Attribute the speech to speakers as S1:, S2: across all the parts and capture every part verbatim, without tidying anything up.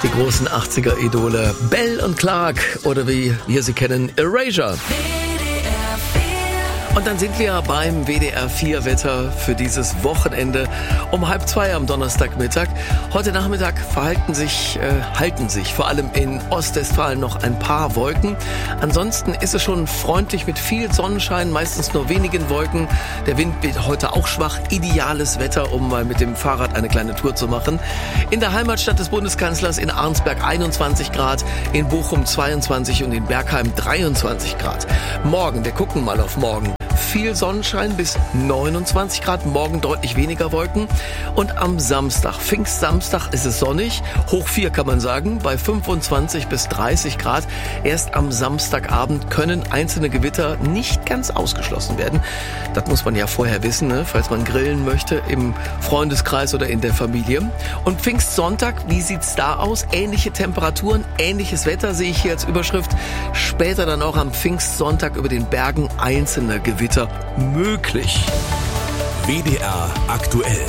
S1: Die großen achtziger-Idole Bell und Clark oder wie wir sie kennen, Erasure. Und dann sind wir beim W D R vier Wetter für dieses Wochenende um halb zwei am Donnerstagmittag. Heute Nachmittag verhalten sich, äh, halten sich vor allem in Ostwestfalen noch ein paar Wolken. Ansonsten ist es schon freundlich mit viel Sonnenschein, meistens nur wenigen Wolken. Der Wind wird heute auch schwach. Ideales Wetter, um mal mit dem Fahrrad eine kleine Tour zu machen. In der Heimatstadt des Bundeskanzlers in Arnsberg einundzwanzig Grad, in Bochum zweiundzwanzig und in Bergheim dreiundzwanzig Grad. Morgen, wir gucken mal auf morgen. Viel Sonnenschein bis neunundzwanzig Grad, morgen deutlich weniger Wolken. Und am Samstag, Pfingstsamstag, ist es sonnig, hoch vier kann man sagen, bei fünfundzwanzig bis dreißig Grad. Erst am Samstagabend können einzelne Gewitter nicht ganz ausgeschlossen werden. Das muss man ja vorher wissen, ne? Falls man grillen möchte im Freundeskreis oder in der Familie. Und Pfingstsonntag, wie sieht's da aus? Ähnliche Temperaturen, ähnliches Wetter sehe ich hier als Überschrift. Später dann auch am Pfingstsonntag über den Bergen einzelne Gewitter möglich.
S2: W D R aktuell.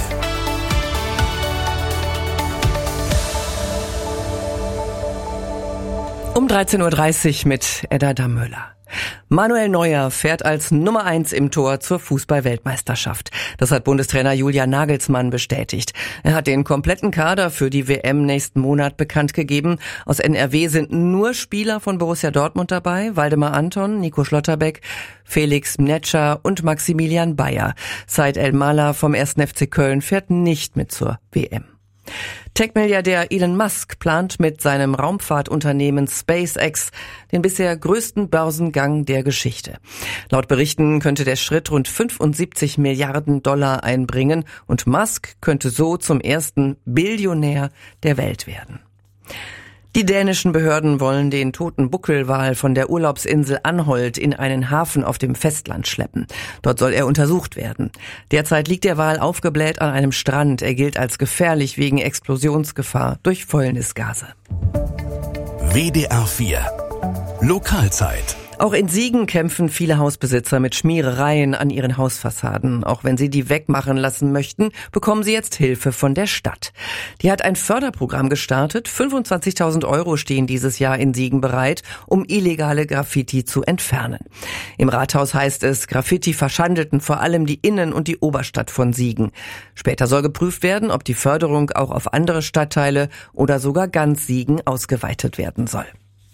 S3: Um dreizehn Uhr dreißig mit Edda Damöller. Manuel Neuer fährt als Nummer eins im Tor zur Fußball-Weltmeisterschaft. Das hat Bundestrainer Julian Nagelsmann bestätigt. Er hat den kompletten Kader für die W M nächsten Monat bekannt gegeben. Aus N R W sind nur Spieler von Borussia Dortmund dabei. Waldemar Anton, Nico Schlotterbeck, Felix Mnetscher und Maximilian Bayer. Said El-Mallah vom ersten F C Köln fährt nicht mit zur W M. Tech-Milliardär Elon Musk plant mit seinem Raumfahrtunternehmen SpaceX den bisher größten Börsengang der Geschichte. Laut Berichten könnte der Schritt rund fünfundsiebzig Milliarden Dollar einbringen und Musk könnte so zum ersten Billionär der Welt werden. Die dänischen Behörden wollen den toten Buckelwal von der Urlaubsinsel Anholt in einen Hafen auf dem Festland schleppen. Dort soll er untersucht werden. Derzeit liegt der Wal aufgebläht an einem Strand. Er gilt als gefährlich wegen Explosionsgefahr durch Fäulnisgase.
S2: W D R vier Lokalzeit.
S3: Auch in Siegen kämpfen viele Hausbesitzer mit Schmierereien an ihren Hausfassaden. Auch wenn sie die wegmachen lassen möchten, bekommen sie jetzt Hilfe von der Stadt. Die hat ein Förderprogramm gestartet. fünfundzwanzigtausend Euro stehen dieses Jahr in Siegen bereit, um illegale Graffiti zu entfernen. Im Rathaus heißt es, Graffiti verschandelten vor allem die Innen- und die Oberstadt von Siegen. Später soll geprüft werden, ob die Förderung auch auf andere Stadtteile oder sogar ganz Siegen ausgeweitet werden soll.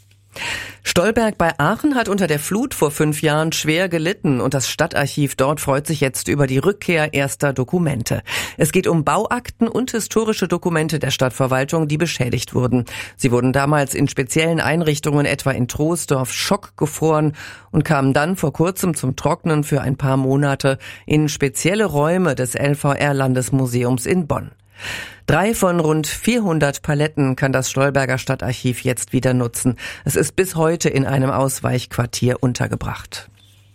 S3: Stolberg bei Aachen hat unter der Flut vor fünf Jahren schwer gelitten und das Stadtarchiv dort freut sich jetzt über die Rückkehr erster Dokumente. Es geht um Bauakten und historische Dokumente der Stadtverwaltung, die beschädigt wurden. Sie wurden damals in speziellen Einrichtungen, etwa in Troisdorf, schockgefroren und kamen dann vor kurzem zum Trocknen für ein paar Monate in spezielle Räume des L V R-Landesmuseums in Bonn. Drei von rund vierhundert Paletten kann das Stolberger Stadtarchiv jetzt wieder nutzen. Es ist bis heute in einem Ausweichquartier untergebracht.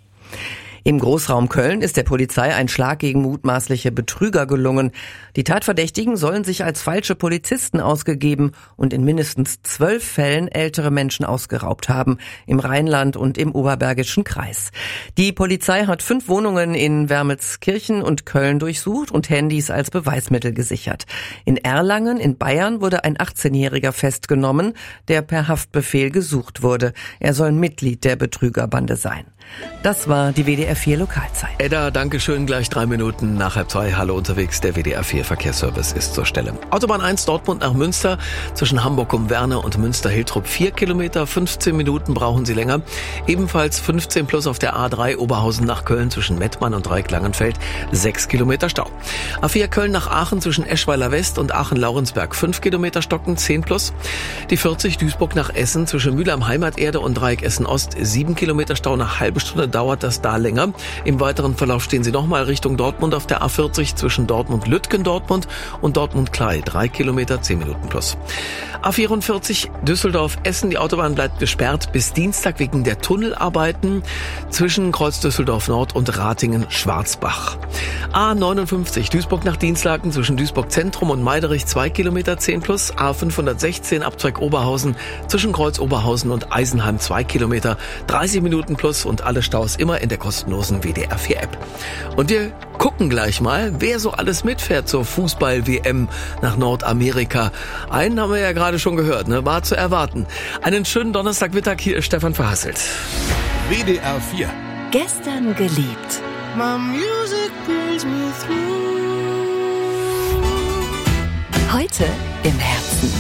S3: Im Großraum Köln ist der Polizei ein Schlag gegen mutmaßliche Betrüger gelungen. Die Tatverdächtigen sollen sich als falsche Polizisten ausgegeben und in mindestens zwölf Fällen ältere Menschen ausgeraubt haben, im Rheinland und im Oberbergischen Kreis. Die Polizei hat fünf Wohnungen in Wermelskirchen und Köln durchsucht und Handys als Beweismittel gesichert. In Erlangen in Bayern wurde ein achtzehnjähriger festgenommen, der per Haftbefehl gesucht wurde. Er soll Mitglied der Betrügerbande sein. Das war die W D R vier Lokalzeit.
S1: Edda, danke schön. Gleich drei Minuten nach halb zwei. Hallo unterwegs. Der W D R vier Verkehrsservice ist zur Stelle. Autobahn eins Dortmund nach Münster. Zwischen Hamburg um Werne und Münster-Hiltrup vier Kilometer. fünfzehn Minuten brauchen Sie länger. Ebenfalls fünfzehn plus auf der A drei Oberhausen nach Köln zwischen Mettmann und Dreieck-Langenfeld. sechs Kilometer Stau. A vier Köln nach Aachen zwischen Eschweiler West und Aachen-Laurensberg. fünf Kilometer stocken. zehn plus. Die vierzig Duisburg nach Essen zwischen Mülheim Heimaterde und Dreieck Essen Ost. sieben Kilometer Stau. Nach halbe Stunde dauert das da länger. Im weiteren Verlauf stehen Sie nochmal Richtung Dortmund auf der A vierzig zwischen Dortmund-Lütgendortmund und Dortmund-Klei. drei Kilometer, zehn Minuten plus. A vierundvierzig Düsseldorf-Essen. Die Autobahn bleibt gesperrt bis Dienstag wegen der Tunnelarbeiten zwischen Kreuz Düsseldorf Nord und Ratingen-Schwarzbach. A neunundfünfzig Duisburg nach Dinslaken zwischen Duisburg Zentrum und Meiderich zwei Kilometer, zehn plus. A fünfhundertsechzehn Abzweig Oberhausen zwischen Kreuz Oberhausen und Eisenheim zwei Kilometer, dreißig Minuten plus und alle Staus immer in der kostenlosen kostenlosen W D R vier App. Und wir gucken gleich mal, wer so alles mitfährt zur Fußball-W M nach Nordamerika. Einen haben wir ja gerade schon gehört, ne? War zu erwarten. Einen schönen Donnerstagmittag, hier ist Stefan Verhasselt.
S2: W D R vier.
S4: Gestern geliebt.
S5: My music brings me through.
S4: Heute im Herzen.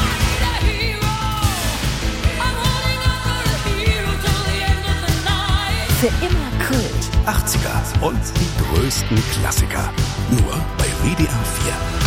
S4: Für immer Kult.
S2: achtziger und die größten Klassiker. Nur bei W D R vier.